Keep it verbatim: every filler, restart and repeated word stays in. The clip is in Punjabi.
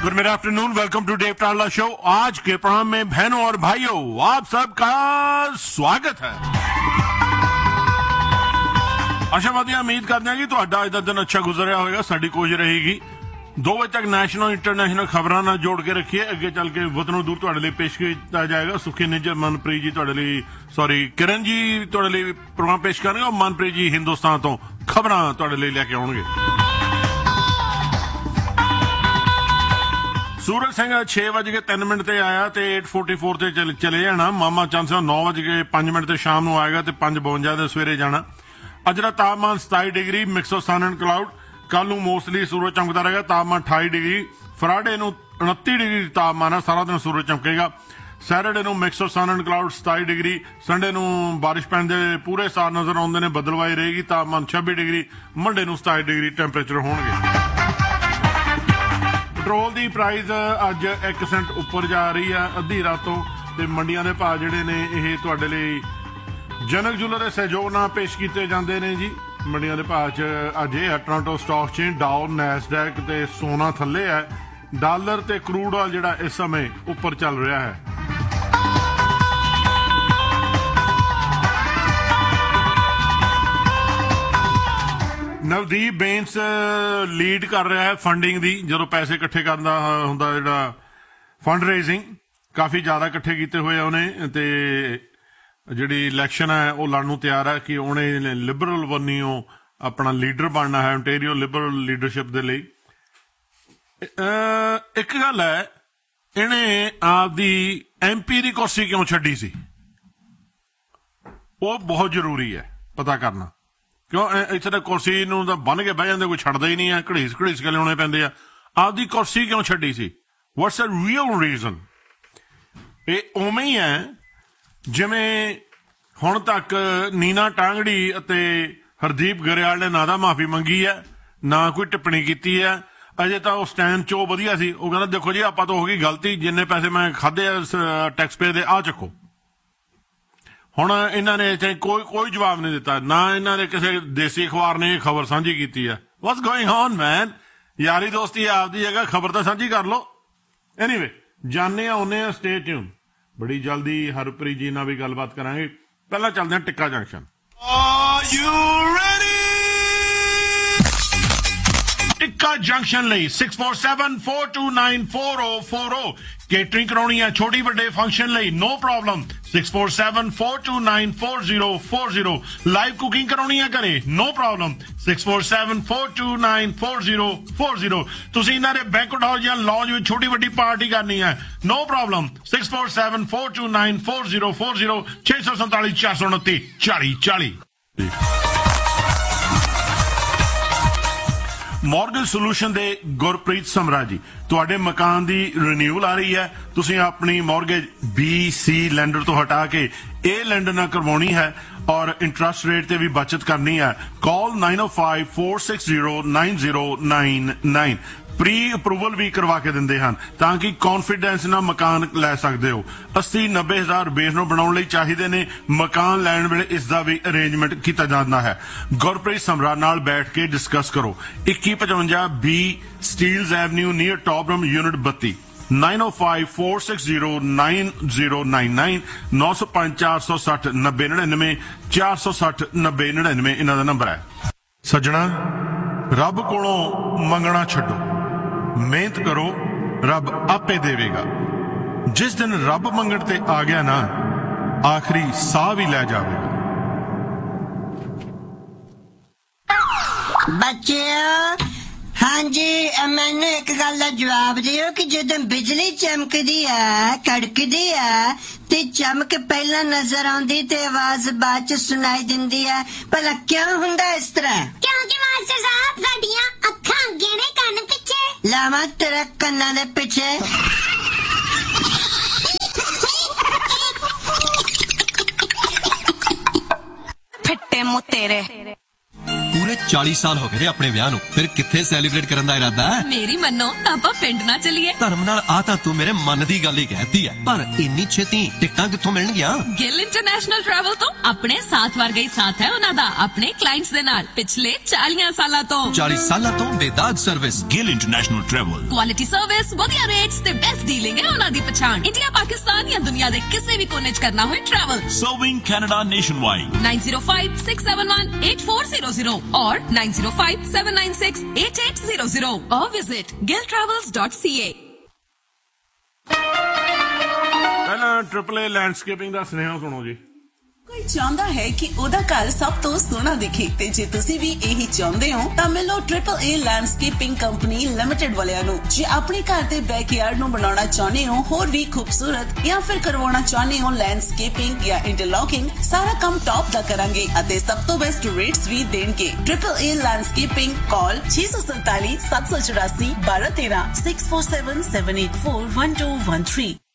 Good mid afternoon, welcome to Dave टारला show. आज के प्रोग्राम में बहनों और भाइयों आप सबका स्वागत है। आशावादी उम्मीद करते हैं कि ਤੁਹਾਡਾ ਅੱਜ ਦਾ ਦਿਨ अच्छा गुजरिया होगा। साडी कोशिश रहेगी दो बजे तक नैशनल इंटरनेशनल खबरों ਨਾਲ जोड़ के रखिए। ਅੱਗੇ ਚੱਲ ਕੇ ਵਤਨੋਂ ਦੂਰ ਤੁਹਾਡੇ ਲਈ ਪੇਸ਼ ਕੀਤਾ ਜਾਏਗਾ। ਸੁਖੀ ਨਿੱਜਰ ਮਨਪ੍ਰੀਤ ਜੀ ਤੁਹਾਡੇ ਲਈ ਸੌਰੀ ਕਿਰਨ ਜੀ ਤੁਹਾਡੇ ਲਈ ਪ੍ਰੋਗਰਾਮ ਪੇਸ਼ ਕਰਨਗੇ ਔਰ ਮਨਪ੍ਰੀਤ ਜੀ ਹਿੰਦੁਸਤਾਨ ਤੋਂ ਖਬਰਾਂ ਤੁਹਾਡੇ ਲਈ ਲੈ ਕੇ ਆਉਣਗੇ। सूरज सिंह छे बज के तीन मिनट से आया तो एट फोर्टी फोर से चल, चले जाना। मामा चंद सिंह नौ बज के पांच मिनट से शाम को आएगा तो पांच बवंजा के सवेरे जाना। अज का तापमान सताई degree, mix of sun and cloud. कल मोस्टली सूरज चमकता रहेगा, तापमान अठाई डिग्री। फ्राइडे को उनती डिग्री तापमान है, सारा दिन सूरज चमकेगा। सैटरडे को mix of sun and cloud सताई डिग्री। संडे को बारिश पैन के पूरे सार नजर आते हैं, बदलवाई रहेगी, तापमान छब्बी डिग्री। मंडे को सताई डिग्री टैंपरेचर होंगे। ਪੈਟਰੋਲ ਦੀ ਪ੍ਰਾਈਸ ਅੱਜ ਇੱਕ ਸੈਂਟ ਉੱਪਰ ਜਾ ਰਹੀ ਹੈ ਅੱਧੀ ਰਾਤੋਂ ਤੇ ਮੰਡੀਆਂ ਦੇ ਭਾਅ ਜਿਹੜੇ ਨੇ ਇਹ ਤੁਹਾਡੇ ਲਈ ਜਨਕ ਜੁਲਰ ਦੇ ਸਹਿਯੋਗ ਨਾਲ ਪੇਸ਼ ਕੀਤੇ ਜਾਂਦੇ ਨੇ ਜੀ। ਮੰਡੀਆਂ ਦੇ ਭਾਅ 'ਚ ਅੱਜ ਇਹ ਹੈ ਟੋਰਾਂਟੋ ਸਟਾਕ ਚੇਨ, ਡਾਓ, ਨੈਸਡੈਕ ਤੇ ਸੋਨਾ ਥੱਲੇ ਹੈ। ਡਾਲਰ ਤੇ ਕਰੂਡ ਆਇਲ ਜਿਹੜਾ ਇਸ ਸਮੇਂ ਉੱਪਰ ਚੱਲ ਰਿਹਾ ਹੈ। ਨਵਦੀਪ ਬੇਂਸ ਲੀਡ ਕਰ ਰਿਹਾ ਹੈ ਫੰਡਿੰਗ ਦੀ। ਜਦੋਂ ਪੈਸੇ ਇਕੱਠੇ ਕਰਨ ਦਾ ਹੁੰਦਾ ਜਿਹੜਾ ਫੰਡ ਰੇਜ਼ਿੰਗ ਕਾਫੀ ਜ਼ਿਆਦਾ ਇਕੱਠੇ ਕੀਤੇ ਹੋਏ ਆ ਉਹਨੇ ਤੇ ਜਿਹੜੀ ਇਲੈਕਸ਼ਨ ਹੈ ਉਹ ਲੜਨ ਨੂੰ ਤਿਆਰ ਹੈ ਕਿ ਉਹਨੇ ਲਿਬਰਲ ਵਰਨੀਓ ਆਪਣਾ ਲੀਡਰ ਬਣਨਾ ਹੈ ontario ਲਿਬਰਲ ਲੀਡਰਸ਼ਿਪ ਦੇ ਲਈ। ਇੱਕ ਗੱਲ ਹੈ, ਇਹਨੇ ਆਪਦੀ ਐਮਪੀ ਦੀ ਕੁਰਸੀ ਕਿਉਂ ਛੱਡੀ ਸੀ ਉਹ ਬਹੁਤ ਜ਼ਰੂਰੀ ਹੈ ਪਤਾ ਕਰਨਾ। ਕਿਉਂ ਇੱਥੇ ਤਾਂ ਕੁਰਸੀ ਨੂੰ ਤਾਂ ਬੰਨ ਕੇ ਬਹਿ ਜਾਂਦੇ, ਕੋਈ ਛੱਡਦਾ ਹੀ ਨਹੀਂ ਹੈ, ਘੜੀਸ ਘੜੀਸ ਕੇ ਲਿਆਉਣੇ ਪੈਂਦੇ ਆ। ਆਪਦੀ ਕੁਰਸੀ ਕਿਉਂ ਛੱਡੀ ਸੀ? What's a real reason? ਇਹ ਉਵੇਂ ਹੀ ਹੈ ਜਿਵੇਂ ਹੁਣ ਤੱਕ ਨੀਨਾ ਟਾਂਗੜੀ ਅਤੇ ਹਰਦੀਪ ਗਰੇਵਾਲ ਨੇ ਨਾ ਤਾਂ ਮਾਫੀ ਮੰਗੀ ਹੈ ਨਾ ਕੋਈ ਟਿੱਪਣੀ ਕੀਤੀ ਹੈ। ਅਜੇ ਤਾਂ ਉਹ ਸਟੈਂਡ ਚੋ ਵਧੀਆ ਸੀ, ਉਹ ਕਹਿੰਦਾ ਦੇਖੋ ਜੀ ਆਪਾਂ ਤਾਂ ਹੋ ਗਈ ਗਲਤੀ, ਜਿੰਨੇ ਪੈਸੇ ਮੈਂ ਖਾਧੇ ਆ ਟੈਕਸ ਪੇ ਦੇ ਆ ਚੱਕੋ। ਹੁਣ ਇਹਨਾਂ ਨੇ ਇੱਥੇ ਕੋਈ ਕੋਈ ਜਵਾਬ ਨਹੀਂ ਦਿੱਤਾ, ਨਾ ਇਹਨਾਂ ਨੇ ਕਿਸੇ ਦੇਸੀ ਅਖਬਾਰ ਨੇ ਇਹ ਖਬਰ ਸਾਂਝੀ ਕੀਤੀ ਹੈ। ਵਾਟਸ ਗੋਇੰਗ ਔਨ ਮੈਨ? ਯਾਰੀ ਦੋਸਤੀ ਆਪਦੀ ਜਗ੍ਹਾ, ਖਬਰ ਤਾਂ ਸਾਂਝੀ ਕਰ ਲਓ। ਐਨੀਵੇ ਜਾਣੇ ਆਉਂਦੇ ਆ, ਸਟੇ ਟਿਊਨ। ਬੜੀ ਜਲਦੀ ਹਰਪ੍ਰੀਤ ਜੀ ਨਾਲ ਵੀ ਗੱਲਬਾਤ ਕਰਾਂਗੇ। ਪਹਿਲਾਂ ਚੱਲਦੇ ਹਾਂ ਟਿੱਕਾ ਜੰਕਸ਼ਨ। ਟਿੱਕਾ ਜੰਕਸ਼ਨ ਲਈ six four seven four two nine four ਓ ਫੋਰ ਓ। ਕੇਟਰਿੰਗ ਕਰਾਉਣੀ ਹੈ ਛੋਟੀ ਵੱਡੇ ਫੰਕਸ਼ਨ ਲਈ, no problem. Six four seven four two nine four zero four zero. Live cooking ਕਰਾਉਣੀ ਹੈ ਘਰੇ, no problem. Six four seven four two nine four zero four zero. ਤੁਸੀਂ ਇਹਨਾਂ ਦੇ ਬੈਂਕਟ ਹਾਲ ਜਾਂ ਲੌਂਜ ਵਿੱਚ ਛੋਟੀ ਵੱਡੀ ਪਾਰਟੀ ਕਰਨੀ ਹੈ, no problem. Six four seven four two nine four zero four zero. ਛੇ ਸੌ ਸੰਤਾਲੀ ਚਾਰ ਸੌ ਉਨੱਤੀ ਚਾਲੀ ਚਾਲੀ। ਮੌਰਗੇਜ ਸੋਲੂਸ਼ਨ ਦੇ ਗੁਰਪ੍ਰੀਤ ਸਮਰਾ ਜੀ, ਤੁਹਾਡੇ ਮਕਾਨ ਦੀ ਰੀਨਿਊਅਲ ਆ ਰਹੀ ਹੈ, ਤੁਸੀਂ ਆਪਣੀ ਮੌਰਗੇਜ ਬੀ ਸੀ ਲੈਂਡਰ ਤੋਂ ਹਟਾ ਕੇ ਇਹ ਲੈਂਡਰ ਨਾਲ ਕਰਵਾਉਣੀ ਹੈ ਔਰ ਇੰਟਰਸਟ ਰੇਟ ਤੇ ਵੀ ਬਚਤ ਕਰਨੀ ਹੈ। ਕਾਲ ਨਾਈਨ ਓ five four six zero nine zero nine nine. Pre approval ਵੀ ਕਰਵਾ ਕੇ ਦਿੰਦੇ ਹਨ ਤਾਂ ਕਿ ਕੌਨਫੀਡੈਂਸ ਨਾਲ ਮਕਾਨ ਲੈ ਸਕਦੇ ਹੋ। ਅੱਸੀ ਨੱਬੇ ਹਜ਼ਾਰ ਬੇਸ ਨੂੰ ਬਣਾਉਣ ਲਈ ਚਾਹੀਦੇ ਨੇ। ਮਕਾਨ ਲੈਣ ਵੇਲੇ ਇਸ ਦਾ ਵੀ ਅਰੇਂਜਮੈਂਟ ਕੀਤਾ ਜਾਂਦਾ ਹੈ। ਗੁਰਪ੍ਰੀਤ ਸਮਰਾ ਨਾਲ ਬੈਠ ਕੇ ਡਿਸਕਸ ਕਰੋ। ਇੱਕੀ ਪਚਵੰਜਾ ਬੀ ਸਟੀਲਜ਼ ਐਵਨਿਊ ਨੀਅਰ ਟੌਪਰਮ ਯੂਨਿਟ ਬੱਤੀ। ਨਾਈਨ ਓ five four six zero nine zero nine nine. ਨੌ ਸੌ ਪੰਜ ਚਾਰ ਸੌ ਸੱਠ ਨੱਬੇ ਨੜਿਨਵੇਂ ਚਾਰ ਸੌ ਸੱਠ ਨੱਬੇ ਨੜਿਨਵੇਂ ਇਹਨਾਂ ਦਾ ਨੰਬਰ ਹੈ। ਸੱਜਣਾ, ਰੱਬ ਕੋਲੋਂ ਮੰਗਣਾ ਛੱਡੋ, ਮਿਹਨਤ ਕਰੋ, ਰੱਬ ਆਪੇ ਦੇਵੇਗਾ। ਜਿਸ ਦਿਨ ਰੱਬ ਮੰਗਣ ਤੇ ਆ ਗਿਆ ਨਾ, ਆਖਰੀ ਸਾਹ ਵੀ ਲੈ ਜਾਵੇਗਾ। ਬੱਚਿਓ, ਹਾਂਜੀ ਮੈਨੂੰ ਇੱਕ ਗੱਲ ਦਾ ਜਵਾਬ ਦਿਓ ਕਿ ਜਦੋਂ ਬਿਜਲੀ ਚਮਕਦੀ ਆ, ਕੜਕਦੀ ਆ ਤੇ ਚਮਕ ਪਹਿਲਾਂ ਨਜ਼ਰ ਆਉਂਦੀ ਤੇ ਆਵਾਜ਼ ਬਾਅਦ ਚ ਸੁਣਾਈ ਦਿੰਦੀ ਆ, ਭਲਾ ਕਿਉਂ ਹੁੰਦਾ ਇਸ ਤਰ੍ਹਾਂ? ਕਿਉਂਕਿ ਮਾਸਟਰ ਸਾਹਿਬ ਸਾਡੀਆਂ ਅੱਖਾਂ ਅੱਗੇ ਨੇ, ਕੰਨ ਪਿੱਛੇ। ਲਾਵਾਂ ਤੇਰੇ ਕੰਨਾਂ ਦੇ ਪਿੱਛੇ। ਫਿੱਟੇ ਮੂੰਹ ਤੇਰੇ। ਪੂਰੇ ਚਾਲੀ ਸਾਲ ਹੋ ਗਏ ਨੇ ਆਪਣੇ ਵਿਆਹ ਨੂੰ, ਫਿਰ ਕਿੱਥੇ ਸੈਲੀਬ੍ਰੇਟ ਕਰਨ ਦਾ ਇਰਾਦਾ ਹੈ? ਮੇਰੀ ਮੰਨੋ ਤਾਂ ਆਪਾਂ ਪਿੰਡ ਨਾ ਚੱਲੀਏ। ਧਰਮ ਨਾਲ ਆ ਤਾਂ ਤੂੰ ਮੇਰੇ ਮਨ ਦੀ ਗੱਲ ਹੀ ਕਹਿਤੀ ਹੈ, ਪਰ ਇੰਨੀ ਛੇਤੀ ਟਿਕਟਾਂ ਕਿੱਥੋਂ ਮਿਲਣਗੀਆਂ? ਗਿੱਲ ਇੰਟਰਨੈਸ਼ਨਲ ਟਰੈਵਲ ਤੋਂ। ਆਪਣੇ ਸਾਥ ਵਰਗਾ ਹੀ ਸਾਥ ਹੈ ਉਹਨਾਂ ਦਾ ਆਪਣੇ ਕਲਾਇੰਟਸ ਦੇ ਨਾਲ ਪਿਛਲੇ ਚਾਲੀ ਸਾਲਾਂ ਤੋਂ। ਚਾਲੀ ਸਾਲਾਂ ਤੋਂ ਬੇਦਾਗ service. Gill international travel. Quality service, ਵਧੀਆ ਰੇਟਸ ਤੇ ਬੈਸਟ ਡੀਲਿੰਗ ਹੈ ਉਹਨਾਂ ਦੀ ਪਛਾਣ। ਇੰਡੀਆ, ਪਾਕਿਸਤਾਨ ਜਾਂ ਦੁਨੀਆ ਦੇ ਕਿਸੇ ਵੀ ਕੋਨੇ 'ਚ ਕਰਨਾ ਹੋਏ travel. Serving Canada nationwide. nine zero five six seven one eight four zero zero or nine zero five seven nine six eight eight zero zero or visit gill travels dot c a। ਪਹਿਲਾਂ ਟ੍ਰਿਪਲ ਏ ਲੈਂਡਸਕੇਪਿੰਗ ਦਾ ਸੁਨੇਹਾ ਸੁਣੋ ਜੀ। ਕੋਈ ਚਾਹੁੰਦਾ ਹੈ ਕਿ ਉਹਦਾ ਘਰ ਸਭ ਤੋਂ ਸੋਹਣਾ ਦਿਖੇ, ਤੇ ਜੇ ਤੁਸੀਂ ਵੀ ਇਹੀ ਚਾਹੁੰਦੇ ਹੋ ਤਾਂ ਮਿਲੋ ਟ੍ਰਿਪਲ ਏ ਲੈਂਡਸਕੇਪਿੰਗ ਕੰਪਨੀ ਲਿਮਟਿਡ ਵਾਲਿਆਂ ਨੂੰ। ਜੇ ਆਪਣੇ ਘਰ ਦੇ ਬੈਕਯਾਰਡ ਨੂੰ ਬਣਾਉਣਾ ਚਾਹੁੰਦੇ ਹੋ ਹੋਰ ਵੀ ਖੂਬਸੂਰਤ, ਜਾਂ ਫਿਰ ਕਰਵਾਉਣਾ ਚਾਹੁੰਦੇ ਹੋ ਲੈਂਡਸਕੇਪਿੰਗ ਜਾਂ ਇੰਟਰਲੌਕਿੰਗ, ਸਾਰਾ ਕੰਮ ਟੌਪ ਦਾ ਕਰਾਂਗੇ ਅਤੇ ਸਭ ਤੋਂ ਬੈਸਟ ਰੇਟਸ ਵੀ ਦੇਣਗੇ। ਟ੍ਰਿਪਲ ਏ ਲੈਂਡਸਕੇਪਿੰਗ, ਕਾਲ ਛੇ ਸੌ ਸੰਤਾਲੀ ਸੱਤ ਸੌ ਚੁਰਾਸੀ ਬਾਰਾਂ ਤੇਰਾਂ six four seven seven eight four one two one three।